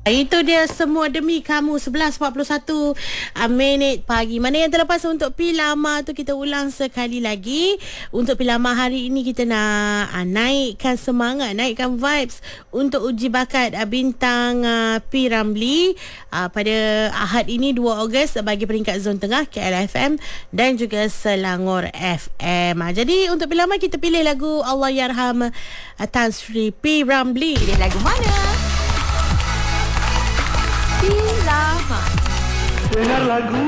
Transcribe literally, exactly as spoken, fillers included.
Itu dia Semua Demi Kamu sebelas empat puluh satu uh, minit pagi. Mana yang terlepas untuk Pilama tu kita ulang sekali lagi. Untuk Pilama hari ini kita nak uh, naikkan semangat, naikkan vibes untuk uji bakat uh, bintang uh, P. Ramlee uh, pada Ahad ini dua Ogos bagi peringkat zon tengah K L F M dan juga Selangor F M. Uh, jadi untuk Pilama kita pilih lagu Allahyarham uh, Tan Sri P. Ramlee. Pilih lagu mana? Pilama. Dengar lagu